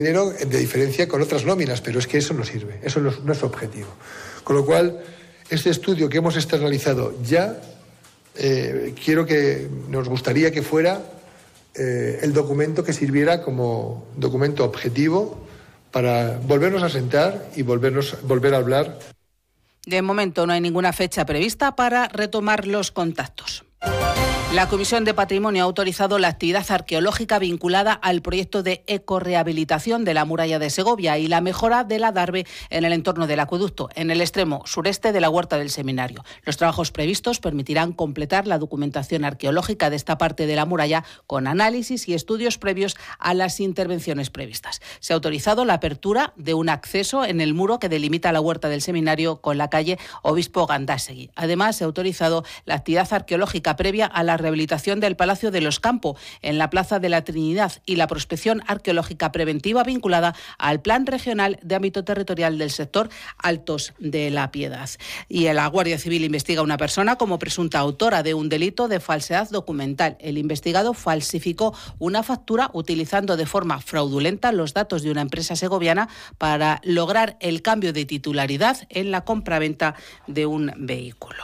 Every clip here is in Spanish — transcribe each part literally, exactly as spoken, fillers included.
dinero de diferencia con otras nóminas, pero es que eso no sirve, eso no es nuestro objetivo. Con lo cual, este estudio que hemos externalizado ya, eh, quiero que, nos gustaría que fuera eh, el documento que sirviera como documento objetivo para volvernos a sentar y volvernos, volver a hablar. De momento no hay ninguna fecha prevista para retomar los contactos. La Comisión de Patrimonio ha autorizado la actividad arqueológica vinculada al proyecto de ecorrehabilitación de la muralla de Segovia y la mejora del adarve en el entorno del acueducto, en el extremo sureste de la huerta del Seminario. Los trabajos previstos permitirán completar la documentación arqueológica de esta parte de la muralla con análisis y estudios previos a las intervenciones previstas. Se ha autorizado la apertura de un acceso en el muro que delimita la huerta del Seminario con la calle Obispo Gandásegui. Además, se ha autorizado la actividad arqueológica previa a la rehabilitación del Palacio de los Campos en la Plaza de la Trinidad y la prospección arqueológica preventiva vinculada al Plan Regional de Ámbito Territorial del sector Altos de la Piedad. Y la Guardia Civil investiga a una persona como presunta autora de un delito de falsedad documental. El investigado falsificó una factura utilizando de forma fraudulenta los datos de una empresa segoviana para lograr el cambio de titularidad en la compraventa de un vehículo.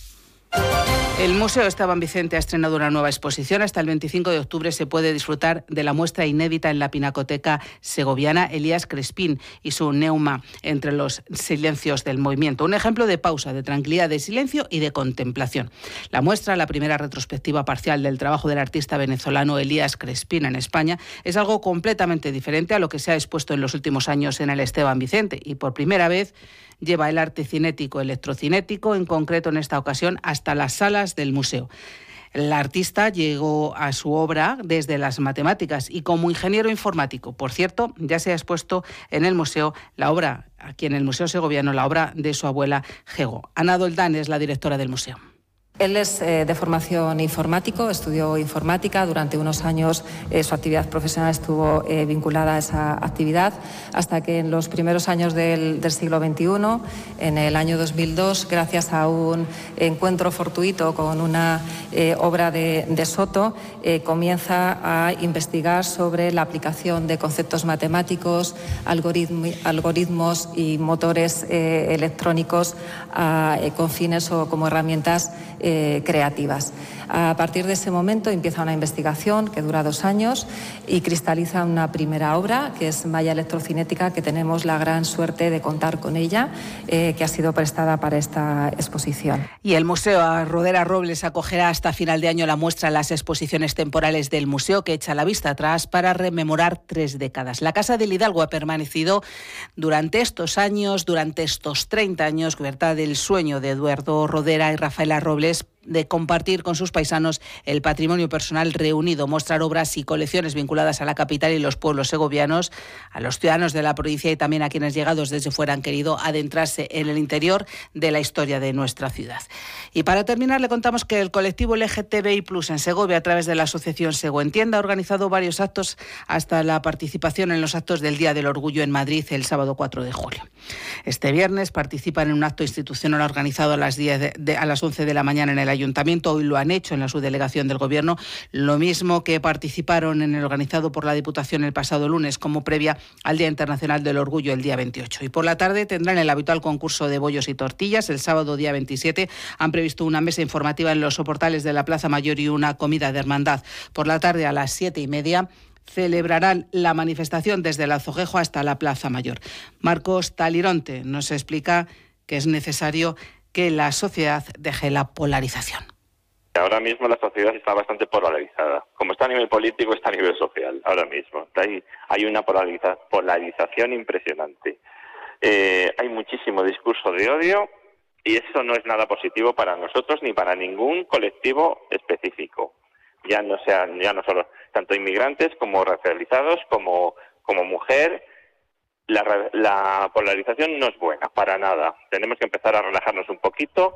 El Museo Esteban Vicente ha estrenado una nueva exposición. Hasta el veinticinco de octubre se puede disfrutar de la muestra inédita en la Pinacoteca Segoviana Elías Crespín y su Neuma entre los silencios del movimiento. Un ejemplo de pausa, de tranquilidad, de silencio y de contemplación. La muestra, la primera retrospectiva parcial del trabajo del artista venezolano Elías Crespín en España, es algo completamente diferente a lo que se ha expuesto en los últimos años en el Esteban Vicente y por primera vez lleva el arte cinético, electrocinético, en concreto en esta ocasión, hasta las salas del museo. El artista llegó a su obra desde las matemáticas y como ingeniero informático. Por cierto, ya se ha expuesto en el museo la obra, aquí en el Museo Segoviano, la obra de su abuela Gego. Ana Doldán es la directora del museo. Él es eh, de formación informático, estudió informática, durante unos años eh, su actividad profesional estuvo eh, vinculada a esa actividad, hasta que en los primeros años del, del siglo veintiuno, en el año dos mil dos, gracias a un encuentro fortuito con una eh, obra de, de Soto, eh, comienza a investigar sobre la aplicación de conceptos matemáticos, algoritmi, algoritmos y motores eh, electrónicos a, eh, con fines o como herramientas Eh, creativas. A partir de ese momento empieza una investigación que dura dos años y cristaliza una primera obra que es Malla Electrocinética, que tenemos la gran suerte de contar con ella, eh, que ha sido prestada para esta exposición. Y el Museo Rodera Robles acogerá hasta final de año la muestra Las exposiciones temporales del museo, que echa la vista atrás para rememorar tres décadas. La Casa del Hidalgo ha permanecido durante estos años, durante estos treinta años, cubierta del sueño de Eduardo Rodera y Rafaela Robles de compartir con sus paisanos el patrimonio personal reunido, mostrar obras y colecciones vinculadas a la capital y los pueblos segovianos, a los ciudadanos de la provincia y también a quienes llegados desde fuera han querido adentrarse en el interior de la historia de nuestra ciudad. Y para terminar le contamos que el colectivo L G T B I plus en Segovia, a través de la asociación Sego Entienda, ha organizado varios actos hasta la participación en los actos del Día del Orgullo en Madrid el sábado cuatro de julio. Este viernes participan en un acto institucional organizado a las, diez de, de, a las once de la mañana en el Ayuntamiento. Hoy lo han hecho en la subdelegación del Gobierno, lo mismo que participaron en el organizado por la Diputación el pasado lunes como previa al Día Internacional del Orgullo el día veintiocho. Y por la tarde tendrán el habitual concurso de bollos y tortillas. El sábado día veintisiete han previsto una mesa informativa en los soportales de la Plaza Mayor y una comida de hermandad. Por la tarde a las siete y media celebrarán la manifestación desde el Azoguejo hasta la Plaza Mayor. Marcos Talironte nos explica que es necesario que la sociedad deje la polarización. Ahora mismo la sociedad está bastante polarizada. Como está a nivel político, está a nivel social. Ahora mismo hay, hay una polariza, polarización impresionante. Eh, hay muchísimo discurso de odio y eso no es nada positivo para nosotros ni para ningún colectivo específico. Ya no sean, ya no solo tanto inmigrantes como racializados, como, como mujer. La, la polarización no es buena, para nada. Tenemos que empezar a relajarnos un poquito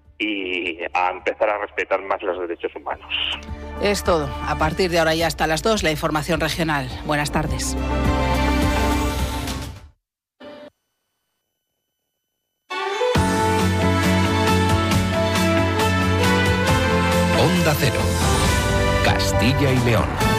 y a empezar a respetar más los derechos humanos. Es todo. A partir de ahora y hasta las dos, la información regional. Buenas tardes. Onda Cero, Castilla y León.